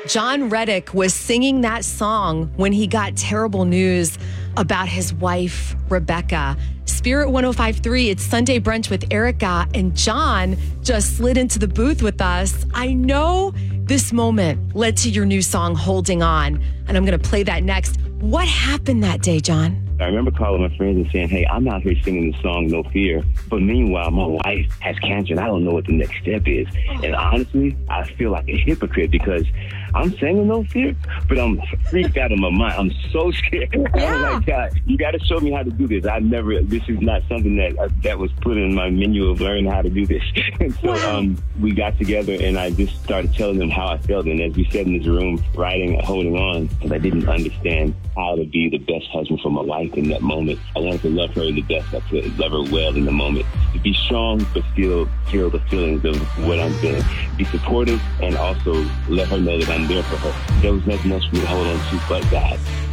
John Reddick was singing that song when he got terrible news about his wife, Rebecca. Spirit 105.3, it's Sunday Brunch with Erica, and John just slid into the booth with us. I know this moment led to your new song, Holding On, and I'm going to play that next. What happened that day, John? I remember calling my friends and saying, hey, I'm out here singing the song No Fear, but meanwhile, my wife has cancer and I don't know what the next step is. And honestly, I feel like a hypocrite because I'm singing No Fear, but I'm freaked out of my mind. I'm so scared. Yeah. I'm like, God, you got to show me how to do this. This is not something that was put in my menu of learning how to do this. And so we got together and I just started telling them how I felt. And as we sat in this room writing, holding on, because I didn't understand how to be the best husband for my wife in that moment. I wanted to love her the best I could, love her well in the moment. To be strong, but still feel the feelings of what I'm feeling. Be supportive and also let her know that I'm there for her. There was nothing else for me to hold on to but God.